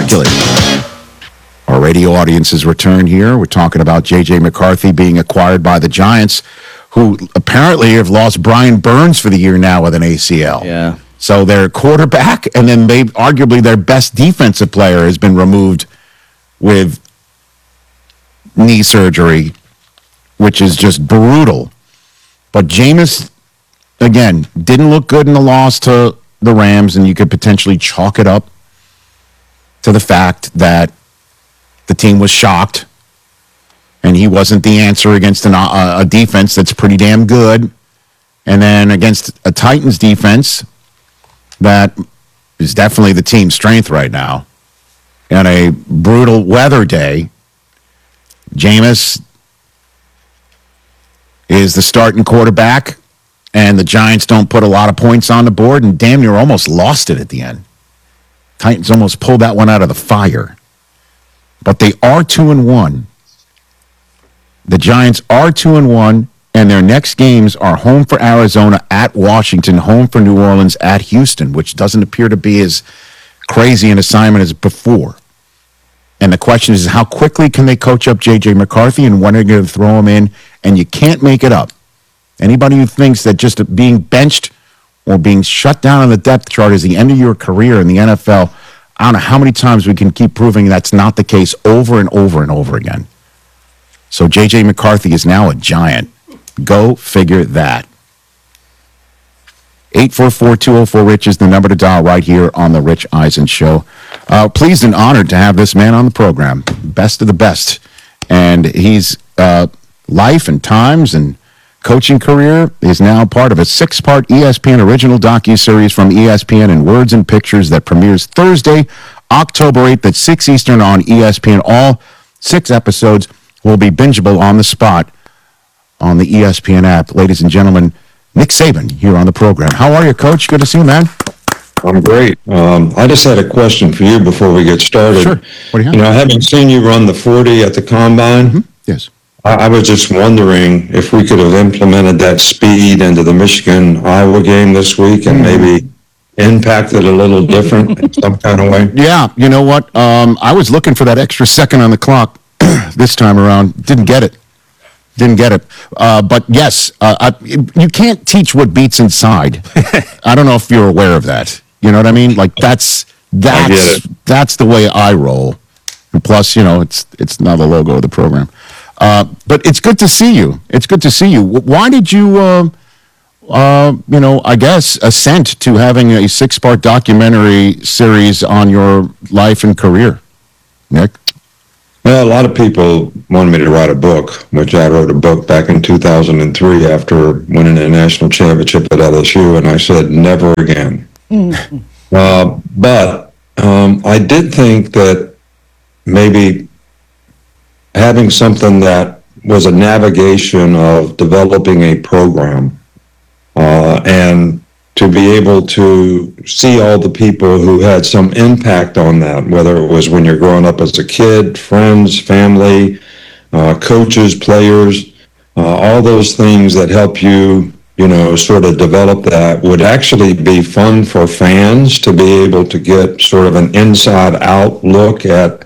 speculating. Our radio audience has returned here. We're talking about J.J. McCarthy being acquired by the Giants, who apparently have lost Brian Burns for the year now with an ACL. Yeah. So their quarterback, and then arguably their best defensive player has been removed with knee surgery, which is just brutal. But Jameis, again, didn't look good in the loss to the Rams, and you could potentially chalk it up to the fact that the team was shocked, and he wasn't the answer against a defense that's pretty damn good. And then against a Titans defense that is definitely the team's strength right now. On a brutal weather day, Jameis is the starting quarterback, and the Giants don't put a lot of points on the board, and damn near almost lost it at the end. Titans almost pulled that one out of the fire. But they are 2-1. The Giants are 2-1, and their next games are home for Arizona, at Washington, home for New Orleans, at Houston, which doesn't appear to be as crazy an assignment as before. And the question is, how quickly can they coach up J.J. McCarthy, and when are they going to throw him in? And you can't make it up. Anybody who thinks that just being benched or being shut down on the depth chart is the end of your career in the NFL, I don't know how many times we can keep proving that's not the case over and over and over again. So J.J. McCarthy is now a Giant. Go figure that. 844-204-RICH is the number to dial right here on the Rich Eisen Show. Pleased and honored to have this man on the program. Best of the best. And he's life and times and coaching career is now part of a 6-part ESPN original docuseries from ESPN in Words and Pictures that premieres Thursday, October 8th at 6 Eastern on ESPN. All 6 episodes will be bingeable on the spot on the ESPN app. Ladies and gentlemen, Nick Saban here on the program. How are you, Coach? Good to see you, man. I'm great. I just had a question for you before we get started. Sure. What do you have? Having seen you run the 40 at the Combine, Mm-hmm. Yes. I was just wondering if we could have implemented that speed into the Michigan-Iowa game this week and maybe impacted a little different in some kind of way. Yeah, you know what? I was looking for that extra second on the clock this time around. Didn't get it. But yes, you can't teach what beats inside. I don't know if you're aware of that. You know what I mean? Like that's the way I roll. And plus, it's not the logo of the program. But it's good to see you. Why did you, I guess, assent to having a 6-part documentary series on your life and career, Nick? Well, a lot of people wanted me to write a book, which I wrote a book back in 2003 after winning a national championship at LSU, and I said, never again. But I did think that maybe having something that was a navigation of developing a program and to be able to see all the people who had some impact on that, whether it was when you're growing up as a kid, friends, family, coaches, players, all those things that help you, sort of develop that would actually be fun for fans to be able to get sort of an inside-out look at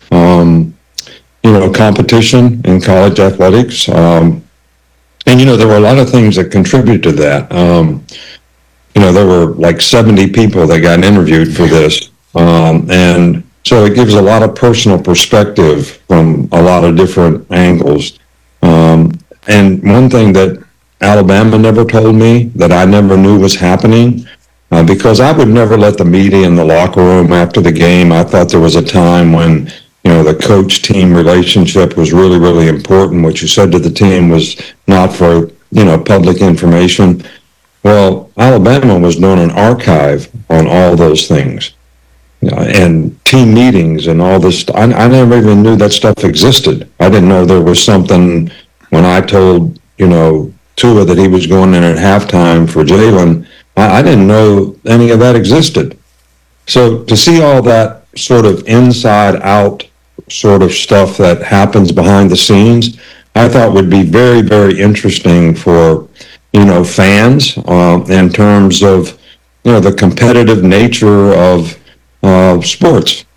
competition in college athletics. And, there were a lot of things that contributed to that. There were like 70 people that got interviewed for this. And so it gives a lot of personal perspective from a lot of different angles. And one thing that Alabama never told me that I never knew was happening, because I would never let the media in the locker room after the game. I thought there was a time when the coach-team relationship was really, really important. What you said to the team was not for, public information. Well, Alabama was doing an archive on all those things and team meetings and all this. I never even knew that stuff existed. I didn't know there was something when I told, Tua that he was going in at halftime for Jalen. I didn't know any of that existed. So to see all that sort of inside out sort of stuff that happens behind the scenes, I thought would be very, very interesting for, fans in terms of, the competitive nature of sports.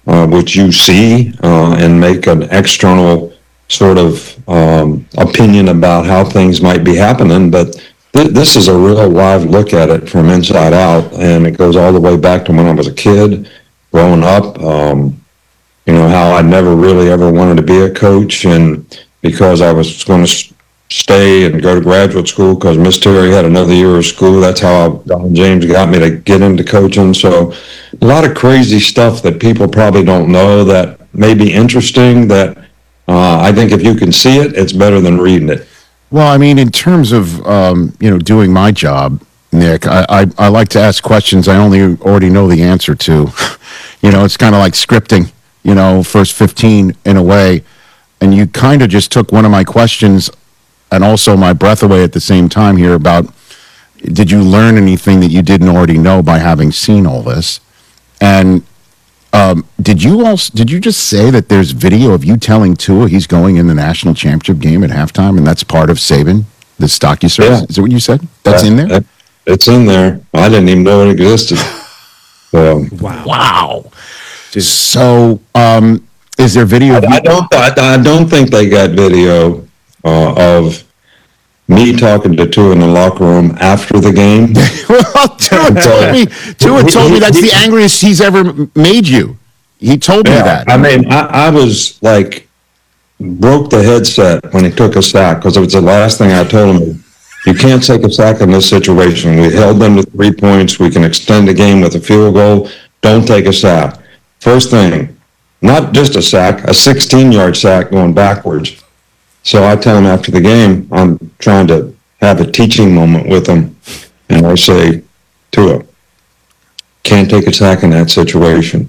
which you see and make an external sort of opinion about how things might be happening. But this is a real live look at it from inside out, and it goes all the way back to when I was a kid, growing up. How I never really ever wanted to be a coach, and because I was going to stay and go to graduate school because Miss Terry had another year of school. That's how Don James got me to get into coaching. So a lot of crazy stuff that people probably don't know that may be interesting, that I think if you can see it, it's better than reading it. Well, I mean, in terms of, doing my job, Nick, I like to ask questions I already know the answer to. It's kind of like scripting, first 15 in a way. And you kind of just took one of my questions and also my breath away at the same time here about, did you learn anything that you didn't already know by having seen all this? And did you just say that there's video of you telling Tua he's going in the national championship game at halftime, and that's part of Saban, this docuseries? Yeah. Is that what you said? That's in there? It's in there. I didn't even know it existed. Wow. So, is there video? I don't think they got video of me talking to Tua in the locker room after the game. Well, Tua told me that's the angriest he's ever made you. He told me that. I mean, I was like, broke the headset when he took a sack, because it was the last thing I told him. You can't take a sack in this situation. We held them to 3 points. We can extend the game with a field goal. Don't take a sack. First thing, not just a sack, a 16-yard sack going backwards. So I tell him after the game, I'm trying to have a teaching moment with him, and I say, Tua, can't take a sack in that situation.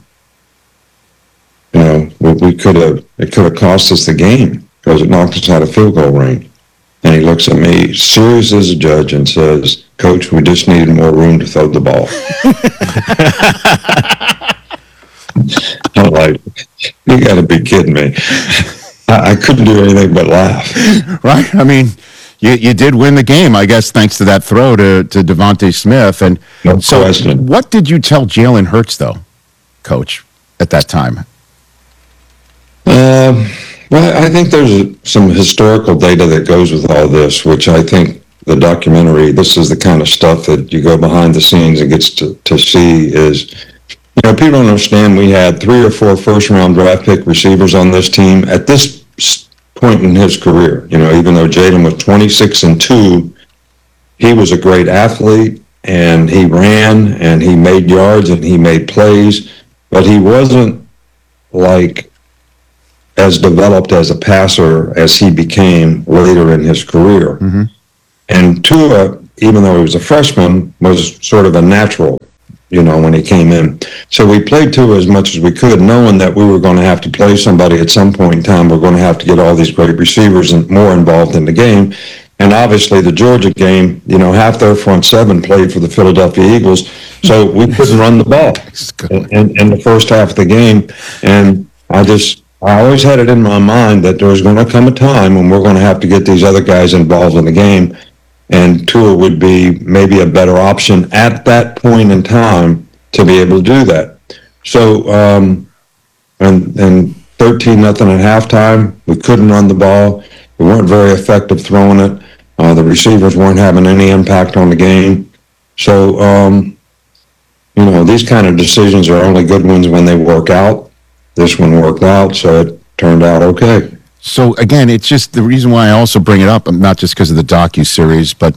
It could have cost us the game because it knocked us out of field goal range. And he looks at me, serious as a judge, and says, Coach, we just needed more room to throw the ball. I'm like, you got to be kidding me. I couldn't do anything but laugh. Right? I mean, you did win the game, I guess, thanks to that throw to Devontae Smith. And no so question. What did you tell Jalen Hurts, though, Coach, at that time? Well, I think there's some historical data that goes with all this, which I think the documentary, this is the kind of stuff that you go behind the scenes and gets to see is, people don't understand we had 3 or 4 first-round draft pick receivers on this team at this point in his career. Even though Jaden was 26-2, he was a great athlete, and he ran, and he made yards, and he made plays, but he wasn't like as developed as a passer as he became later in his career. Mm-hmm. And Tua, even though he was a freshman, was sort of a natural, when he came in. So we played Tua as much as we could, knowing that we were going to have to play somebody at some point in time. We're going to have to get all these great receivers and more involved in the game. And obviously the Georgia game, half their front seven played for the Philadelphia Eagles. So we couldn't run the ball in the first half of the game. And I always had it in my mind that there was going to come a time when we're going to have to get these other guys involved in the game, and Tua would be maybe a better option at that point in time to be able to do that. So, and 13-0 at halftime, we couldn't run the ball. We weren't very effective throwing it. The receivers weren't having any impact on the game. So, these kind of decisions are only good ones when they work out. This one worked out, so it turned out okay. So again, it's just the reason why I also bring it up, not just because of the docuseries, but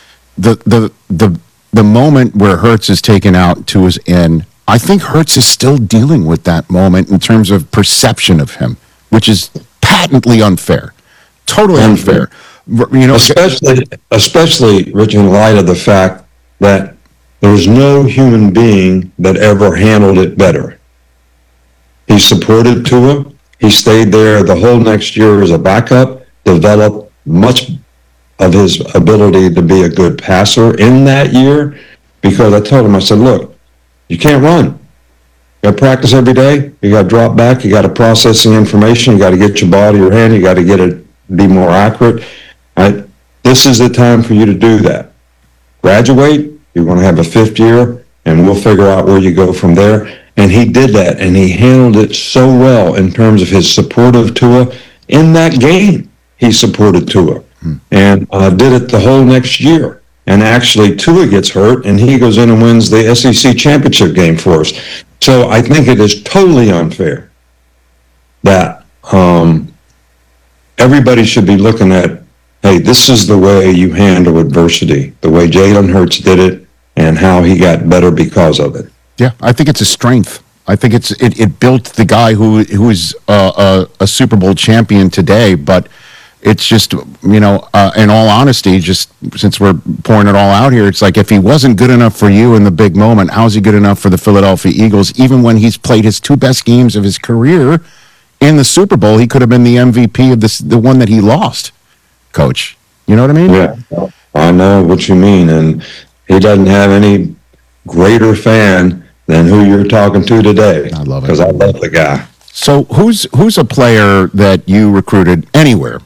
the moment where Hurts is taken out, Tua's in. I think Hurts is still dealing with that moment in terms of perception of him, which is patently unfair, totally unfair. Especially, Rich, in light of the fact that there's no human being that ever handled it better. He supported Tua. He stayed there the whole next year as a backup, developed much of his ability to be a good passer in that year, because I told him, I said, look, you can't run. You got to practice every day. You got to drop back. You got to process the information. You got to get your ball to your hand. You got to get it, be more accurate. This is the time for you to do that. Graduate. You're going to have a 5th year, and we'll figure out where you go from there. And he did that, and he handled it so well in terms of his support of Tua. In that game, he supported Tua and did it the whole next year. And actually, Tua gets hurt, and he goes in and wins the SEC championship game for us. So I think it is totally unfair that everybody should be looking at, hey, this is the way you handle adversity, the way Jalen Hurts did it, and how he got better because of it. Yeah, I think it's a strength. I think it built the guy who is a Super Bowl champion today. But it's just, in all honesty, just since we're pouring it all out here, it's like if he wasn't good enough for you in the big moment, how's he good enough for the Philadelphia Eagles? Even when he's played his two best games of his career in the Super Bowl, he could have been the MVP of the one that he lost, Coach. You know what I mean? Yeah, I know what you mean. And he doesn't have any greater fan than who you're talking to today. I love it. Because I love the guy. So who's a player that you recruited anywhere,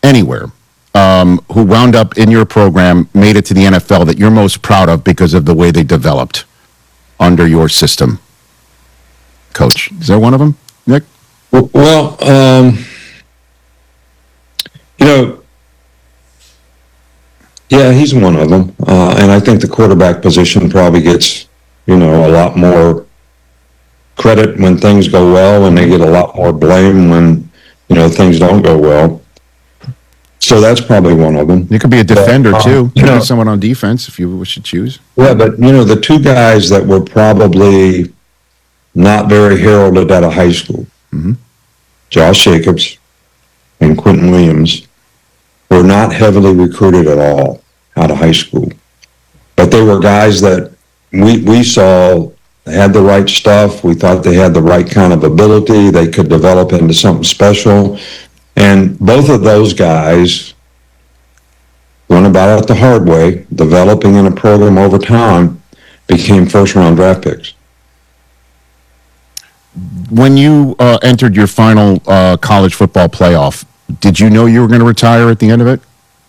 who wound up in your program, made it to the NFL that you're most proud of because of the way they developed under your system, Coach? Is there one of them, Nick? Well, yeah, he's one of them. And I think the quarterback position probably gets, a lot more credit when things go well, and they get a lot more blame when, things don't go well. So that's probably one of them. You could be a defender, too. You could be someone on defense if you wish to choose. Yeah, but, the two guys that were probably not very heralded out of high school, Josh Jacobs and Quentin Williams, were not heavily recruited at all out of high school. But they were guys that we saw had the right stuff. We thought they had the right kind of ability. They could develop into something special. And both of those guys went about it the hard way, developing in a program over time, became first-round draft picks. When you entered your final college football playoff, did you know you were going to retire at the end of it?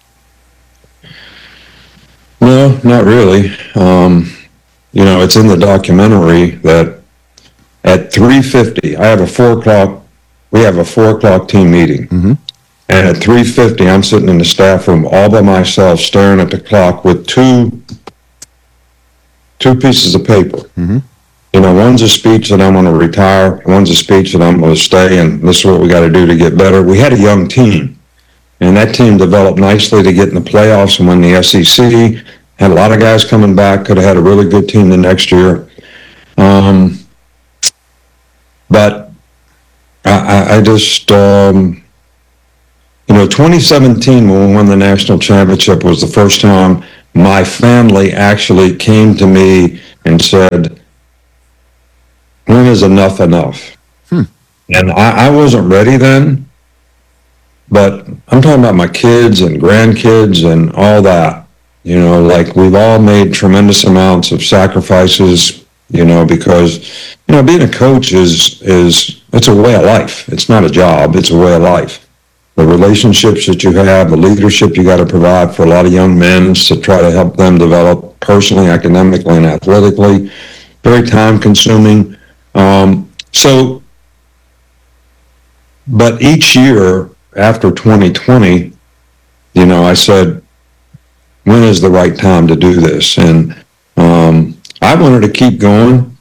No, not really. It's in the documentary that at 3:50, we have a 4 o'clock team meeting. And at 3:50, I'm sitting in the staff room all by myself, staring at the clock with two pieces of paper. One's a speech that I'm going to retire. One's a speech that I'm going to stay, and this is what we got to do to get better. We had a young team, and that team developed nicely to get in the playoffs and win the SEC. Had a lot of guys coming back. Could have had a really good team the next year. But I just, 2017 when we won the national championship was the first time my family actually came to me and said, when is enough enough? And I wasn't ready then, but I'm talking about my kids and grandkids and all that. We've all made tremendous amounts of sacrifices, because, being a coach it's a way of life. It's not a job, it's a way of life. The relationships that you have, the leadership you got to provide for a lot of young men to try to help them develop personally, academically, and athletically, very time consuming. But each year after 2020, I said, when is the right time to do this? And I wanted to keep going,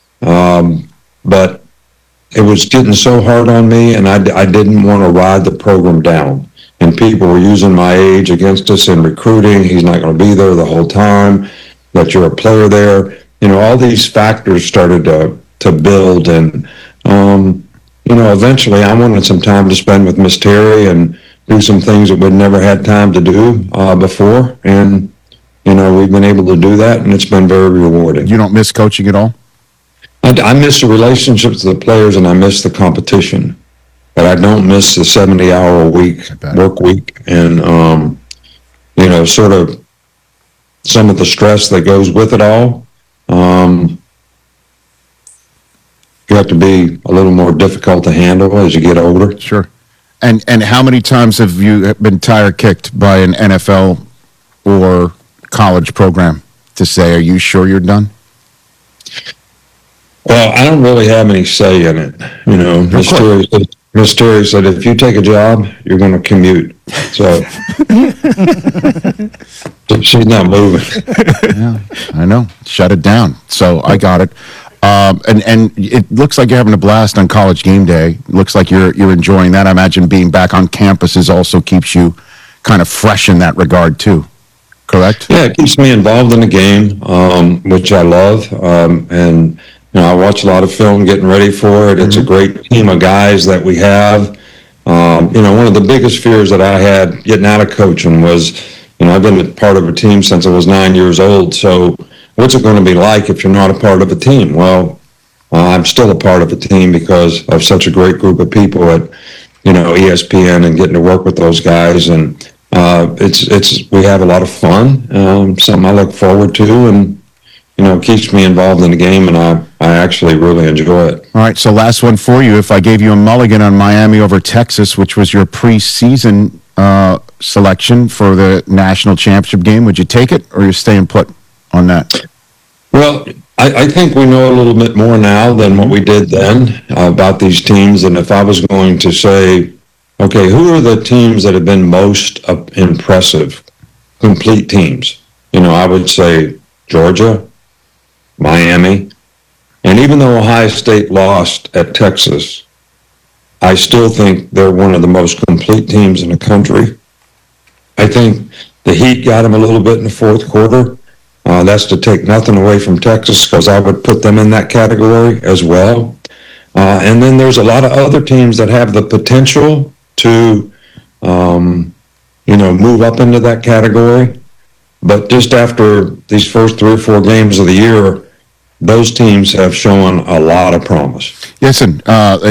but it was getting so hard on me, and I didn't want to ride the program down. And people were using my age against us in recruiting. He's not going to be there the whole time, that you're a player there. All these factors started to build, and eventually I wanted some time to spend with Miss Terry and do some things that we'd never had time to do before, and we've been able to do that, and it's been very rewarding. You don't miss coaching at all? I miss the relationships with the players, and I miss the competition, but I don't miss the 70-hour-a-week work week, and sort of some of the stress that goes with it all. You have to be a little more difficult to handle as you get older. Sure. And how many times have you been tire kicked by an NFL or college program to say, are you sure you're done? Well, I don't really have any say in it. You know, Miss Terry said, if you take a job, you're going to commute. So she's not moving. Yeah, I know. Shut it down. So I got it. And it looks like you're having a blast on College Game Day. It looks like you're enjoying that. I imagine being back on campuses also keeps you kind of fresh in that regard too. Correct? Yeah, it keeps me involved in the game, which I love. And I watch a lot of film getting ready for it. It's a great team of guys that we have. One of the biggest fears that I had getting out of coaching was, I've been a part of a team since I was 9 years old. So what's it going to be like if you're not a part of a team? Well, I'm still a part of a team because of such a great group of people at, ESPN and getting to work with those guys. And we have a lot of fun, something I look forward to, and it keeps me involved in the game, and I actually really enjoy it. All right, so last one for you. If I gave you a mulligan on Miami over Texas, which was your preseason selection for the national championship game, would you take it, or are you staying put on that? Well, I think we know a little bit more now than what we did then about these teams, and if I was going to say, okay, who are the teams that have been most impressive, complete teams? I would say Georgia, Miami, and even though Ohio State lost at Texas, I still think they're one of the most complete teams in the country. I think the Heat got them a little bit in the fourth quarter. That's to take nothing away from Texas, because I would put them in that category as well. And then there's a lot of other teams that have the potential to, move up into that category. But just after these first 3 or 4 games of the year, those teams have shown a lot of promise. Listen,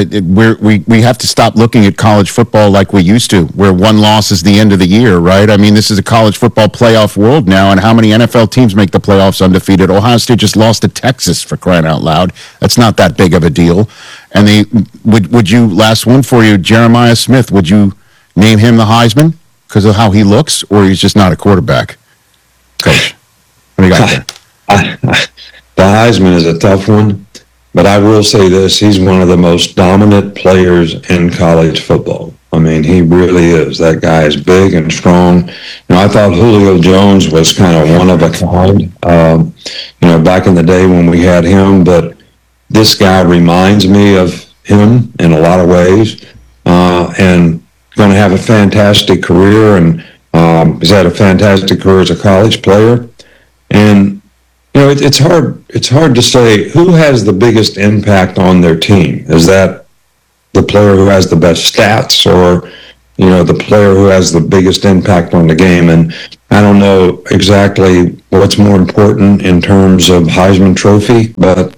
we have to stop looking at college football like we used to, where one loss is the end of the year, right? I mean, this is a college football playoff world now, and how many NFL teams make the playoffs undefeated? Ohio State just lost to Texas, for crying out loud. That's not that big of a deal. And would you, last one for you, Jeremiah Smith, would you name him the Heisman because of how he looks, or he's just not a quarterback? Coach, what do you got there? The Heisman is a tough one, but I will say this, he's one of the most dominant players in college football. I mean, he really is. That guy is big and strong. I thought Julio Jones was kind of one of a kind, back in the day when we had him, but this guy reminds me of him in a lot of ways, and going to have a fantastic career, and he's had a fantastic career as a college player. And it's hard to say who has the biggest impact on their team. Is that the player who has the best stats, or the player who has the biggest impact on the game? And I don't know exactly what's more important in terms of Heisman Trophy, but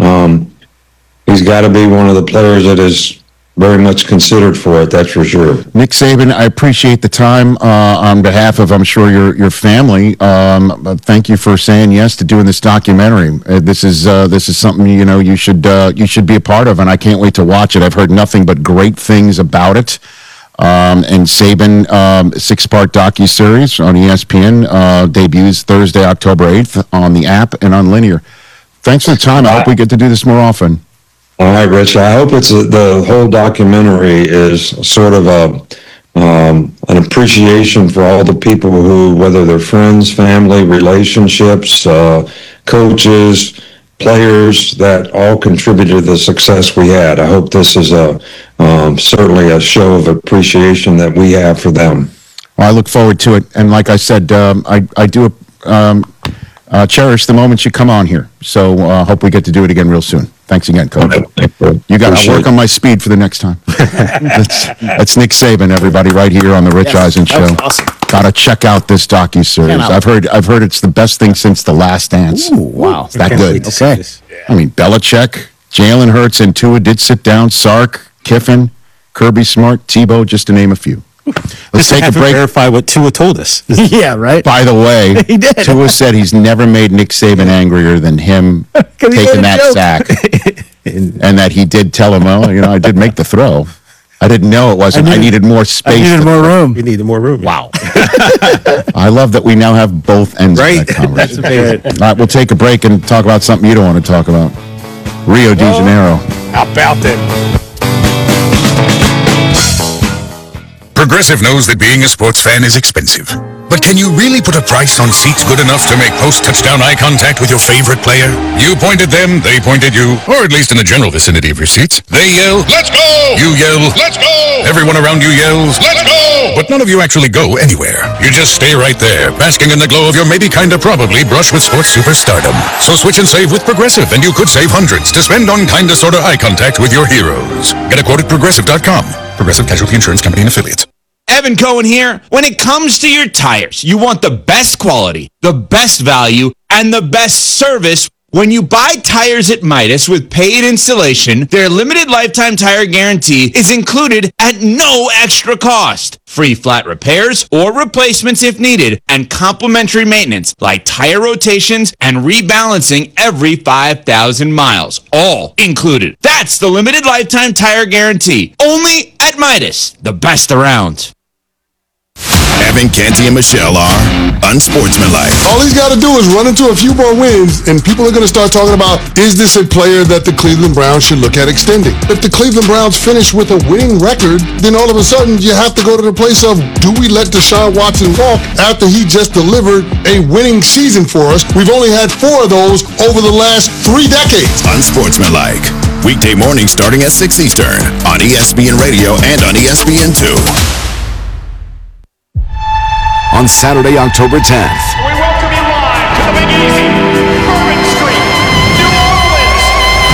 he's got to be one of the players that is very much considered for it, that's for sure. Nick Saban, I appreciate the time on behalf of, I'm sure, your family. Thank you for saying yes to doing this documentary. This is something you should be a part of, and I can't wait to watch it. I've heard nothing but great things about it. And Saban 6-part docuseries on ESPN debuts Thursday, October 8th on the app and on linear. Thanks for the time. I hope we get to do this more often. All right, Rich. I hope the whole documentary is sort of an appreciation for all the people who, whether they're friends, family, relationships, coaches, players, that all contributed to the success we had. I hope this is certainly a show of appreciation that we have for them. Well, I look forward to it, and like I said, I do cherish the moments you come on here. So hope we get to do it again real soon. Thanks again, Coach. You got to work on my speed for the next time. That's Nick Saban, everybody, right here on the Rich Eisen Show. Awesome. Got to check out this docuseries. I've heard it's the best thing since The Last Dance. Ooh, wow. It's that good. Okay. I mean, Belichick, Jalen Hurts, and Tua did sit down. Sark, Kiffin, Kirby Smart, Tebow, just to name a few. Let's take a break. Verify what Tua told us. Yeah, right. By the way, He did. Tua said he's never made Nick Saban angrier than him taking that sack. And that he did tell him, I did make the throw. I didn't know it wasn't. I needed more space. I needed more room. We needed more room. Wow. I love that we now have both ends of that conversation. That's amazing. All right, we'll take a break and talk about something you don't want to talk about. Rio de Janeiro. How about that? Progressive knows that being a sports fan is expensive. But can you really put a price on seats good enough to make post-touchdown eye contact with your favorite player? You point at them, they point at you, or at least in the general vicinity of your seats. They yell, "Let's go!" You yell, "Let's go!" Everyone around you yells, "Let's go!" But none of you actually go anywhere. You just stay right there, basking in the glow of your maybe kinda probably brush with sports superstardom. So switch and save with Progressive, and you could save hundreds to spend on kinda sorta eye contact with your heroes. Get a quote at Progressive.com. Progressive Casualty Insurance Company and Affiliates. Evan Cohen here. When it comes to your tires, you want the best quality, the best value, and the best service. When you buy tires at Midas with paid installation, their limited lifetime tire guarantee is included at no extra cost. Free flat repairs or replacements if needed, and complimentary maintenance like tire rotations and rebalancing every 5,000 miles. All included. That's the limited lifetime tire guarantee. Only at Midas, the best around. Evan, Canty, and Michelle are unsportsmanlike. All he's got to do is run into a few more wins, and people are going to start talking about, is this a player that the Cleveland Browns should look at extending? If the Cleveland Browns finish with a winning record, then all of a sudden you have to go to the place of, do we let Deshaun Watson walk after he just delivered a winning season for us? We've only had 4 of those over the last 3 decades. Unsportsmanlike. Weekday morning starting at 6 Eastern on ESPN Radio and on ESPN2. On Saturday, October 10th. We welcome you live to the Big Easy, Bourbon Street, New Orleans.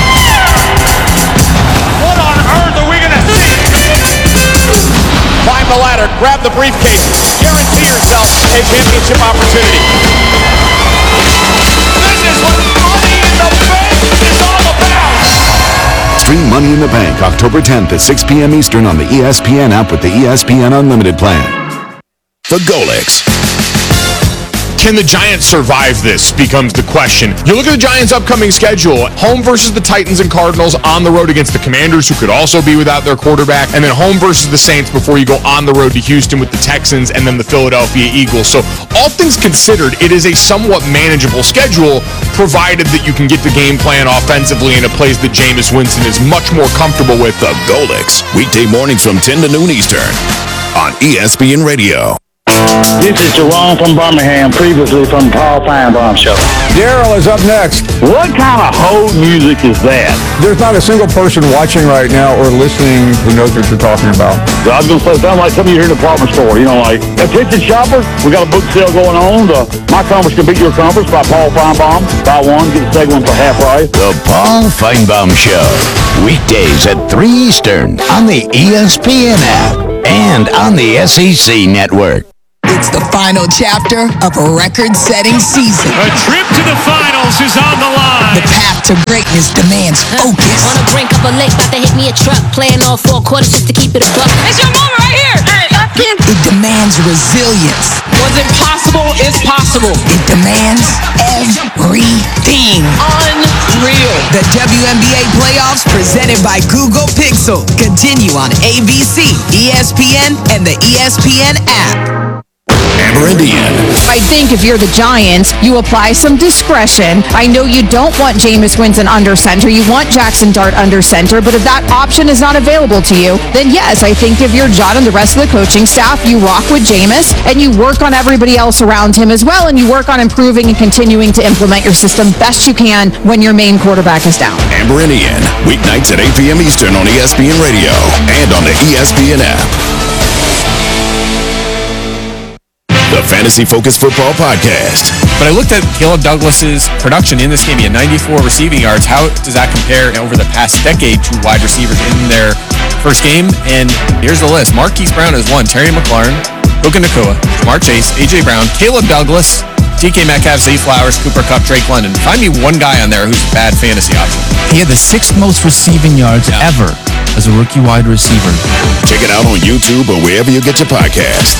What on earth are we going to see? Climb the ladder, grab the briefcase, guarantee yourself a championship opportunity. This is what Money in the Bank is all about. Stream Money in the Bank October 10th at 6 p.m. Eastern on the ESPN app with the ESPN Unlimited plan. The Golix. Can the Giants survive this becomes the question. You look at the Giants' upcoming schedule, home versus the Titans and Cardinals, on the road against the Commanders, who could also be without their quarterback, and then home versus the Saints before you go on the road to Houston with the Texans and then the Philadelphia Eagles. So all things considered, it is a somewhat manageable schedule, provided that you can get the game plan offensively in a place that Jameis Winston is much more comfortable with. The Golix. Weekday mornings from 10 to noon Eastern on ESPN Radio. This is Jerome from Birmingham, previously from Paul Feinbaum Show. Daryl is up next. What kind of hold music is that? There's not a single person watching right now or listening who knows what you're talking about. So I was going to say, it sounds like some of you here in the department store, like, attention shoppers, we got a book sale going on. My Conference Can Beat Your Conference by Paul Feinbaum. Buy one, get the second one for half price. The Paul Feinbaum Show. Weekdays at 3 Eastern on the ESPN app and on the SEC Network. It's the final chapter of a record-setting season. A trip to the finals is on the line. The path to greatness demands focus. On the brink of a lake, about to hit me a truck. Playing all 4 quarters just to keep it a buck. It's your moment right here. It demands resilience. What's impossible is possible. It demands everything. Unreal. The WNBA playoffs presented by Google Pixel continue on ABC, ESPN, and the ESPN app. Amber Indian. I think if you're the Giants, you apply some discretion. I know you don't want Jameis Winston under center. You want Jackson Dart under center. But if that option is not available to you, then yes, I think if you're John and the rest of the coaching staff, you rock with Jameis and you work on everybody else around him as well. And you work on improving and continuing to implement your system best you can when your main quarterback is down. Amber Indian. Weeknights at 8 p.m. Eastern on ESPN Radio and on the ESPN app. The Fantasy Focus Football Podcast. But I looked at Caleb Douglas's production in this game. He had 94 receiving yards. How does that compare over the past decade to wide receivers in their first game? And here's the list. Marquise Brown has 1. Terry McLaurin, Puka Nacua, Jamar Chase, A.J. Brown, Caleb Douglas, DK Metcalf, Zay Flowers, Cooper Kupp, Drake London. Find me one guy on there who's a bad fantasy option. He had the 6th most receiving yards ever as a rookie wide receiver. Check it out on YouTube or wherever you get your podcast.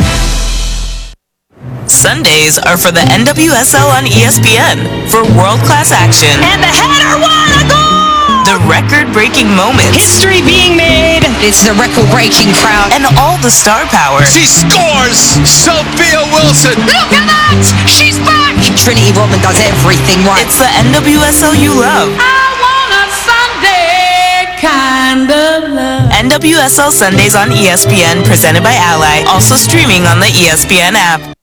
Sundays are for the NWSL on ESPN for world-class action. And the header, what a goal! The record-breaking moments. History being made. It's the record-breaking crowd. And all the star power. She scores! Sophia Wilson! Look at that! She's back! Trinity Rodman does everything right. It's the NWSL you love. I want a Sunday. kind of love. NWSL Sundays on ESPN, presented by Ally, also streaming on the ESPN app.